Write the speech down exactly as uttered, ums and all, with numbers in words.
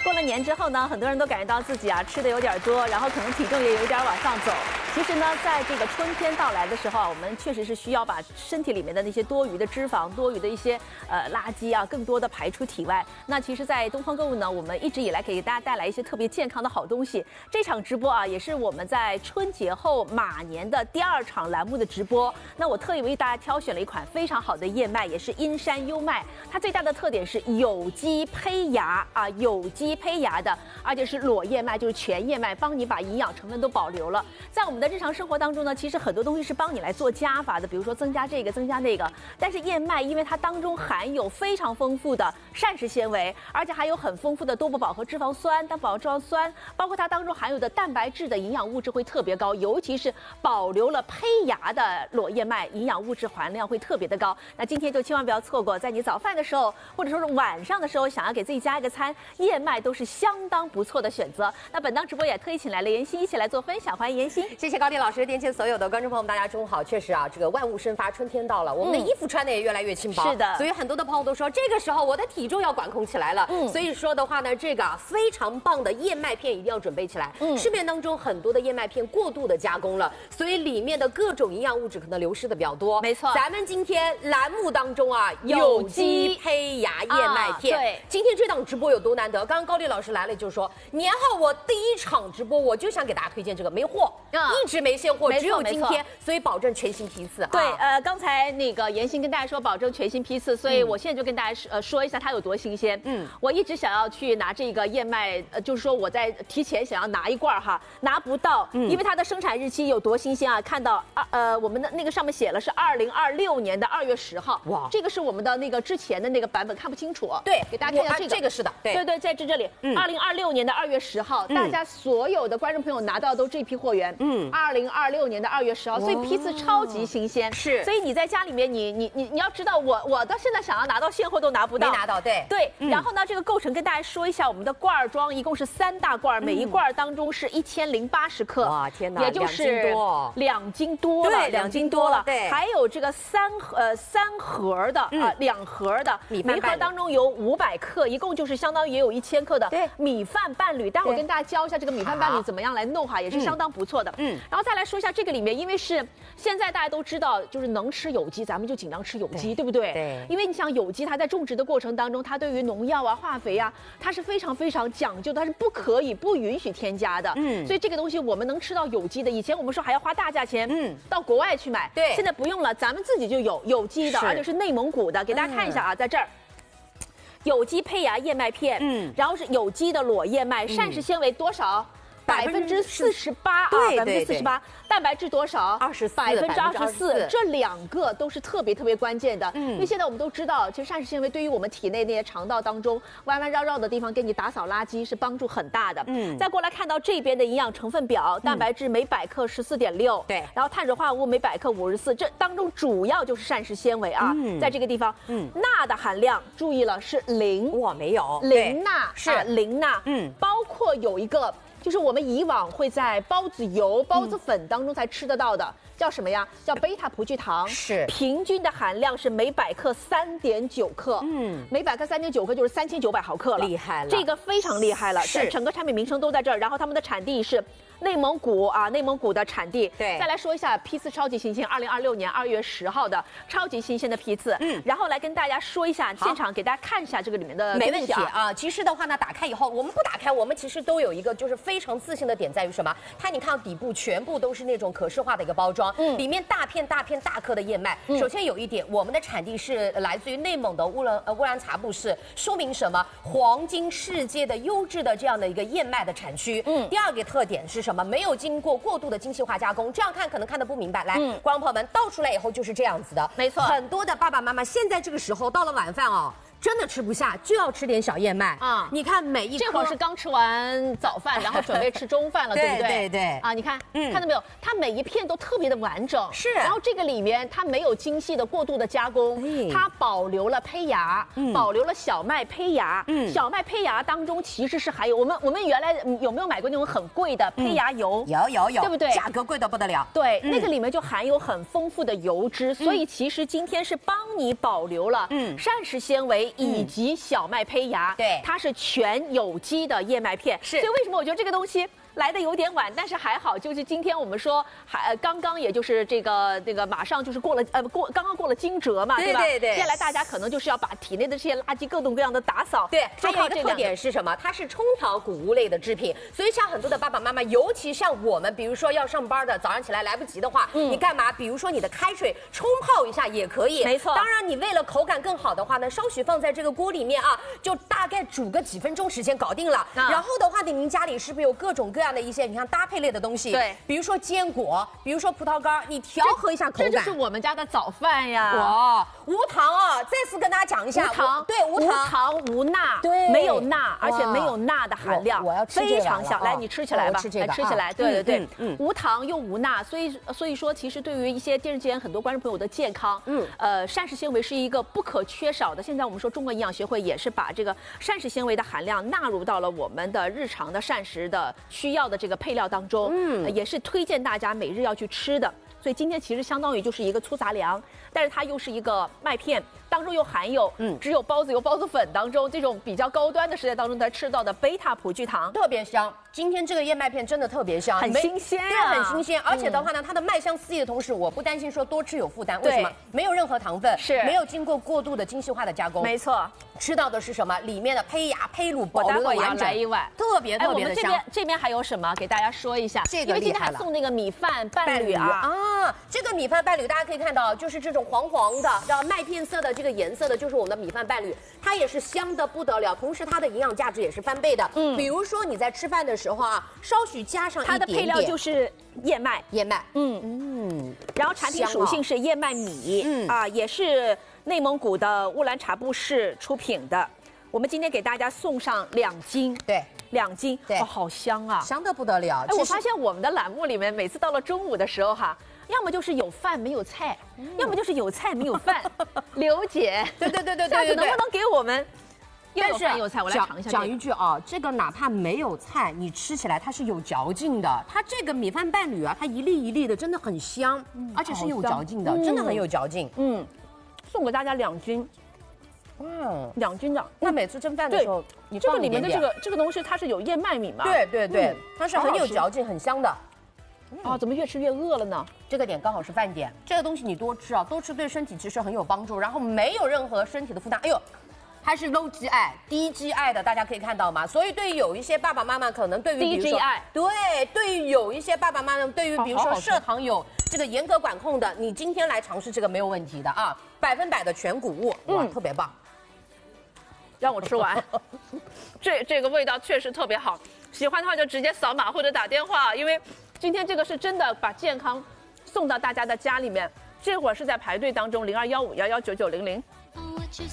过了年之后呢，很多人都感觉到自己啊吃的有点多，然后可能体重也有点往上走。其实呢，在这个春天到来的时候啊，我们确实是需要把身体里面的那些多余的脂肪、多余的一些呃垃圾啊，更多的排出体外。那其实，在东方购物呢，我们一直以来给大家带来一些特别健康的好东西。这场直播啊，也是我们在春节后马年的第二场栏目的直播。那我特意为大家挑选了一款非常好的燕麦，也是阴山优麦。它最大的特点是有机胚芽啊，有机胚芽的，而且是裸燕麦，就是全燕麦，帮你把营养成分都保留了。在我们的日常生活当中呢，其实很多东西是帮你来做加法的，比如说增加这个，增加那个。但是燕麦因为它当中含有非常丰富的膳食纤维，而且还有很丰富的多不饱和脂肪酸、单饱和脂肪酸，包括它当中含有的蛋白质的营养物质会特别高，尤其是保留了胚芽的裸燕麦，营养物质含量会特别的高。那今天就千万不要错过，在你早饭的时候，或者说是晚上的时候，想要给自己加一个餐，燕麦都是相当不错的选择。那本档直播也特意请来了妍希一起来做分享，欢迎妍希。 谢谢高丽老师，电前所有的观众朋友们，大家中午好。确实啊，这个万物生发，春天到了，我们的衣服穿的也越来越轻薄。 是的， 所以很多的朋友都说，这个时候我的体重要管控起来了。嗯，所以说的话呢，这个啊非常棒的燕麦片一定要准备起来。嗯，市面当中很多的燕麦片过度的加工了，所以里面的各种营养物质可能流失的比较多。 没错， 咱们今天栏目当中啊，有机胚芽燕麦片。啊、对，今天这档直播有多难得？刚刚高丽老师来了就说，年后我第一场直播我就想给大家推荐这个，没货，啊、一直没现货，只有今天，所以保证全新批次。 对，啊、呃，刚才那个妍希跟大家说保证全新批次，所以我现在就跟大家说、呃、说一下它有多新鲜。嗯，我一直想要去拿这个燕麦，呃，就是说我在提前想要拿一罐哈，拿不到，嗯、因为它的生产日期有多新鲜啊？看到啊，呃，我们的那个上面写了是二零二六年的二月十号。哇，这个是我们的那个之前的那个版本，看不清楚。 对， 给大家看一下这个， 这个是的，对对对，在这这里，二零二六年的二月十号，大家所有的观众朋友拿到都这批货源。嗯，二零二六年的二月十号，所以批次超级新鲜。是，所以你在家里面，你你你你要知道，我我到现在想要拿到现货都拿不到， 没拿到，对对。嗯、然后呢，这个构成跟大家说一下，我们的罐装一共是三大罐，每一罐当中是一千零八十克， 哇天哪， 也就是两斤多了，两斤多了。对，还有这个三呃三盒的啊、嗯呃，两盒的，每盒当中有五百克，一共就是相当于也有一千克的米饭伴侣。待会儿跟大家教一下这个米饭伴侣怎么样来弄哈，也是相当不错的。嗯，然后再来说一下这个里面，因为是现在大家都知道，就是能吃有机，咱们就尽量吃有机， 对, 对不对？对。因为你想有机，它在种植的过程当中，它对于农药啊、化肥啊，它是非常非常讲究，它是不可以、不允许添加的。嗯。所以这个东西我们能吃到有机的，以前我们说还要花大价钱，嗯，到国外去买。对。现在不用了，咱们自己就有有机的，而且是内蒙古的。给大家看一下啊，嗯、在这儿。有机胚芽燕麦片，嗯，然后是有机的裸燕麦，膳食纤维多少？百分之四十八啊，百分之四十八，蛋白质多少？二十四，百分之二十四，这两个都是特别特别关键的。嗯，因为现在我们都知道，其实膳食纤维对于我们体内那些肠道当中弯弯绕绕的地方，给你打扫垃圾是帮助很大的。嗯，再过来看到这边的营养成分表，蛋白质每百克十四点六，对，然后碳水化合物每百克五十四，这当中主要就是膳食纤维啊，嗯、在这个地方，嗯，钠的含量注意了是零， 哇，没有零钠， 是、 啊、零钠，嗯，包括有一个。就是我们以往会在包子油、包子粉当中才吃得到的，嗯、叫什么呀？叫贝塔葡聚糖。是，平均的含量是每百克三点九克。嗯，每百克三点九克就是三千九百毫克了，厉害了，这个非常厉害了。是，整个产品名称都在这儿，然后他们的产地是内蒙古啊，内蒙古的产地。对，再来说一下批次超级新鲜，二零二六年二月十号的超级新鲜的批次。嗯，然后来跟大家说一下，现场给大家看一下这个里面的、啊。 没问题啊。其实的话呢，打开以后，我们不打开，我们其实都有一个就是非常自信的点在于什么？它你看到底部全部都是那种可视化的一个包装，嗯，里面大片大片大颗的燕麦。嗯、首先有一点，我们的产地是来自于内蒙的乌兰呃乌兰察布市，说明什么？黄金世界的优质的这样的一个燕麦的产区。嗯，第二个特点是什么？没有经过过度的精细化加工，这样看可能看得不明白。来，嗯、观众朋友们，倒出来以后就是这样子的。没错，很多的爸爸妈妈现在这个时候到了晚饭哦。真的吃不下，就要吃点小燕麦啊！你看每一颗， 这会儿是刚吃完早饭，然后准备吃中饭了，对不对？ 对对啊！你看，嗯，看到没有？它每一片都特别的完整， 是。 然后这个里面它没有精细的过度的加工，嗯、它保留了胚芽，嗯、保留了小麦胚芽。嗯，小麦胚芽当中其实是还有我们我们原来有没有买过那种很贵的胚芽油？ 嗯、有有有， 对不对？ 价格贵得不得了。 对，嗯、那个里面就含有很丰富的油脂，所以其实今天是帮你保留了嗯膳食纤维。 维以及小麦胚芽， 对， 它是全有机的燕麦片。是，所以为什么我觉得这个东西来的有点晚，但是还好，就是今天我们说还刚刚也就是这个这个马上就是过了呃过刚刚过了惊蛰嘛，对吧？对对。接下来大家可能就是要把体内的这些垃圾各种各样的打扫。 对，还有一个特点是什么？它是冲调谷物类的制品，所以像很多的爸爸妈妈，尤其像我们，比如说要上班的，早上起来来不及的话，嗯，你干嘛？比如说你的开水冲泡一下也可以。 没错。 当然，你为了口感更好的话呢，稍许放在这个锅里面啊，就大概煮个几分钟时间搞定了。嗯、然后的话，你您家里是不是有各种各样的一些你看搭配类的东西？对，比如说坚果，比如说葡萄干，你调和一下口感。 这就是我们家的早饭呀。 哇，无糖啊！再次跟大家讲一下， 无糖， 对，无糖， 无糖无钠，对，没有钠，而且没有钠的含量， 我要吃非常小。来，你吃起来吧， 吃这个， 吃起来，对对对，嗯，无糖又无钠，所以所以说，其实对于一些电视机前很多观众朋友的健康，嗯，呃，膳食纤维是一个不可缺少的。现在我们说中国营养协会也是把这个膳食纤维的含量纳入到了我们的日常的膳食的需要的这个配料当中，嗯，也是推荐大家每日要去吃的。所以今天其实相当于就是一个粗杂粮，但是它又是一个麦片，当中又含有嗯只有包子油、包子粉当中这种比较高端的食材当中才吃到的贝塔葡聚糖， 特别香。今天这个燕麦片真的特别香， 很新鲜啊， 对，很新鲜。而且的话呢，它的麦香四溢的同时，我不担心说多吃有负担，为什么？没有任何糖分，是没有经过过度的精细化的加工， 没错。 吃到的是什么？里面的胚芽、胚乳保留的完整， 来一碗， 特别特别的香。 我们这边这边还有什么？给大家说一下，这个因为今天还送那个米饭伴侣啊啊，这个米饭伴侣大家可以看到，就是这种黄黄的，然后麦片色的这个颜色的，就是我们的米饭伴侣，它也是香的不得了，同时它的营养价值也是翻倍的。嗯，比如说你在吃饭的时候啊，稍许加上一点点， 它的配料就是燕麦， 燕麦， 嗯嗯，然后产品属性是燕麦米，嗯啊，也是内蒙古的乌兰察布市出品的。我们今天给大家送上两斤， 对， 两斤，对，哦，好香啊， 香得不得了。 哎，我发现我们的栏目里面，每次到了中午的时候哈，要么就是有饭没有菜，嗯、要么就是有菜没有饭。刘姐， 对对对对对， 下次能不能给我们又有饭有菜？我来尝一下、这个。 讲一句啊，这个哪怕没有菜，你吃起来它是有嚼劲的。它这个米饭伴侣啊，它一粒一粒的，真的很香，嗯、而且是有嚼劲的，嗯、真的很有嚼劲。嗯， 送给大家两斤。哇，两斤的。 那每次蒸饭的时候，你这个里面的这个这个东西，它是有燕麦米嘛？ 对对对，它是很有嚼劲、很香的。 啊，怎么越吃越饿了呢？ 这个点刚好是饭点，这个东西你多吃啊，多吃对身体其实很有帮助，然后没有任何身体的负担。哎呦，它是 low G I 低 G I 的，大家可以看到吗？所以对于有一些爸爸妈妈，可能对于低 G I， 对，对于有一些爸爸妈妈，对于比如说摄糖有这个严格管控的，你今天来尝试这个没有问题的啊，百分百的全谷物，哇，嗯、特别棒。 让我吃完，这这个味道确实特别好，喜欢的话就直接扫码或者打电话，因为今天这个是真的把健康送到大家的家里面。这会儿是在排队当中，零二幺五幺幺九九零零。